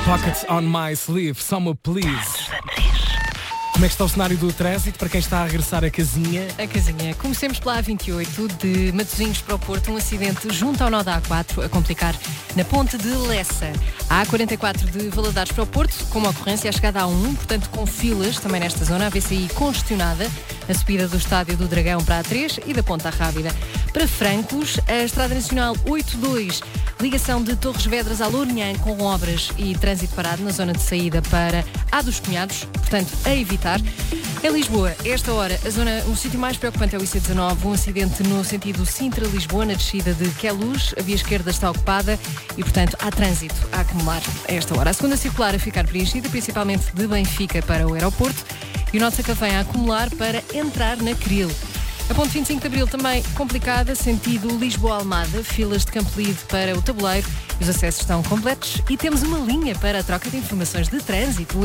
Pockets on my sleeve, Summer Please. Como é que está o cenário do trânsito para quem está a regressar à casinha? A casinha. Comecemos pela A28 de Matosinhos para o Porto. Um acidente junto ao nó da A4 a complicar na ponte de Lessa. A A44 de Valadares para o Porto, com uma ocorrência à chegada a A1, portanto com filas também nesta zona. A VCI congestionada. A subida do Estádio do Dragão para a A3 e da Ponta Rábida. Para Francos, a Estrada Nacional 82, ligação de Torres Vedras a Lourinhã com obras e trânsito parado na zona de saída para A dos Cunhados, portanto a evitar. Em Lisboa, esta hora, o sítio mais preocupante é o IC19, um acidente no sentido Sintra-Lisboa, na descida de Queluz, a via esquerda está ocupada e, portanto, há trânsito a acumular a esta hora. A segunda circular a ficar preenchida, principalmente de Benfica para o aeroporto, e o Nossa Café a acumular para entrar na Cril. A ponte 25 de Abril também complicada, sentido Lisboa-Almada, filas de Campo Lido para o Tabuleiro, os acessos estão completos e temos uma linha para a troca de informações de trânsito,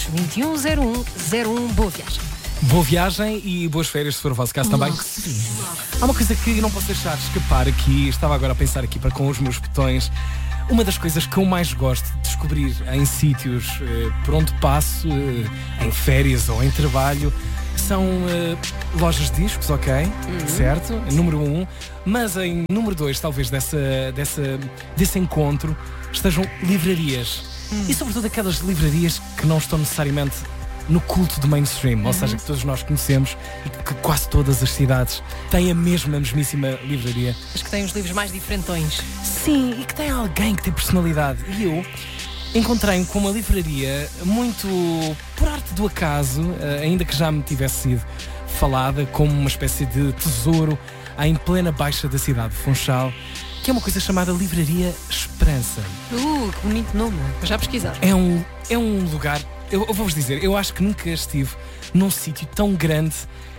821-0101. Boa viagem. Boa viagem e boas férias, se for o vosso caso também. Há uma coisa que não posso deixar de escapar aqui, estava agora a pensar aqui para com os meus botões. Uma das coisas que eu mais gosto de descobrir em sítios por onde passo, em férias ou em trabalho, são lojas de discos, ok? Certo? Número 1. Mas em número 2, talvez, desse encontro, estejam livrarias. E sobretudo aquelas livrarias que não estão necessariamente no culto do mainstream, ou seja, que todos nós conhecemos e que quase todas as cidades têm a mesmíssima livraria. As que têm os livros mais diferentões. Sim, e que tem alguém que tem personalidade. E eu encontrei-me com uma livraria muito por arte do acaso, ainda que já me tivesse sido falada, como uma espécie de tesouro em plena baixa da cidade de Funchal, que é uma coisa chamada Livraria Esperança. Que bonito nome. Vou já pesquisar. É um lugar, eu vou-vos dizer, eu acho que nunca estive num sítio tão grande,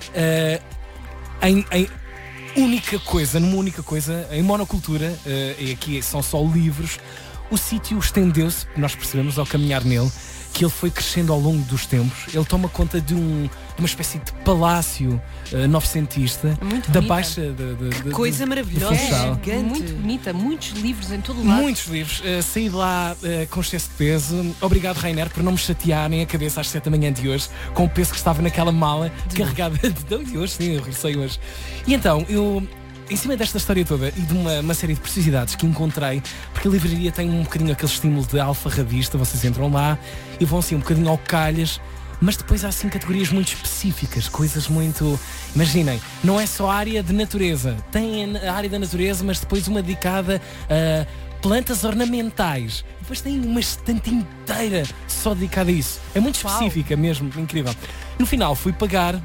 numa única coisa, em monocultura, e aqui são só livros. O sítio estendeu-se, nós percebemos ao caminhar nele, que ele foi crescendo ao longo dos tempos. Ele toma conta de uma espécie de palácio novecentista, muito da bonita. Baixa de Coisa maravilhosa. Muito bonita, muitos livros em todo o lado. Muitos livros. Saí de lá com excesso de peso. Obrigado, Rainer, por não me chatearem a cabeça às 7 da manhã de hoje, com o peso que estava naquela mala carregada de hoje. Sim, eu regressei hoje. E então, em cima desta história toda e de uma série de precisidades que encontrei, porque a livraria tem um bocadinho aquele estímulo de alfarrabista, vocês entram lá e vão assim um bocadinho ao calhas, mas depois há assim categorias muito específicas, coisas muito... Imaginem, não é só a área de natureza, tem a área da natureza, mas depois uma dedicada a plantas ornamentais. Depois tem uma estante inteira só dedicada a isso. É muito específica mesmo, incrível. No final fui pagar,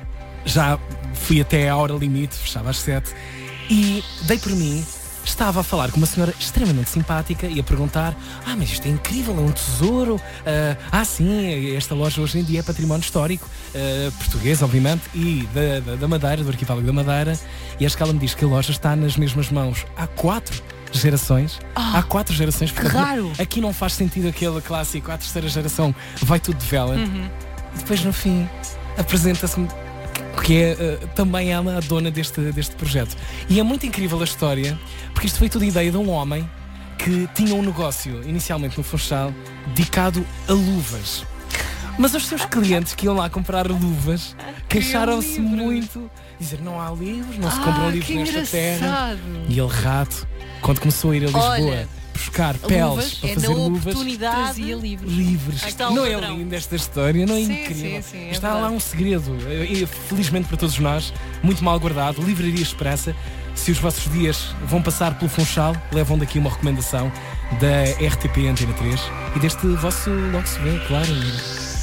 já fui até à hora limite, fechava às 7, e dei por mim, estava a falar com uma senhora extremamente simpática e a perguntar: mas isto é incrível, é um tesouro. Sim, esta loja hoje em dia é património histórico português, obviamente, e da Madeira, do Arquipélago da Madeira. E acho que ela me diz que a loja está nas mesmas mãos há 4 gerações. Há 4 gerações, porque raro. Aqui não faz sentido aquele clássico, a terceira geração vai tudo de vela. E depois no fim apresenta-se-me que é também ela a dona deste projeto. E é muito incrível a história, porque isto foi tudo ideia de um homem que tinha um negócio, inicialmente no Funchal, dedicado a luvas. Mas os seus clientes que iam lá comprar luvas queixaram-se muito, dizer: não há livros, não se compram livros nesta terra. E ele, rato, quando começou a ir a Lisboa buscar peles para fazer luvas, trazia livros. Não é linda esta história? Não é incrível? Sim, está lá um segredo, felizmente para todos nós, muito mal guardado. Livraria Esperança. Se os vossos dias vão passar pelo Funchal, levam daqui uma recomendação da RTP Antena 3 e deste vosso Logo Se Vê, claro.